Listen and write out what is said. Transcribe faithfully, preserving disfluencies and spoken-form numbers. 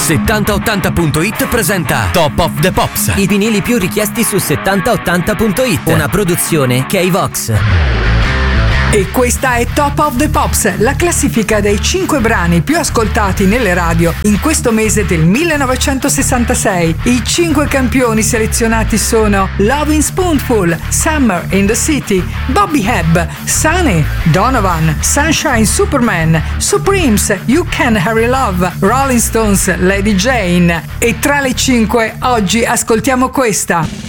settanta ottanta punto it presenta Top of the Pops. I vinili più richiesti su settanta ottanta punto it. Una produzione K-Vox. E questa è Top of the Pops, la classifica dei cinque brani più ascoltati nelle radio in questo mese del millenovecentosessantasei. I cinque campioni selezionati sono Lovin' Spoonful, Summer in the City, Bobby Hebb, Sunny, Donovan, Sunshine Superman, Supremes, You Can Hurry Love, Rolling Stones, Lady Jane. E tra le cinque oggi ascoltiamo questa.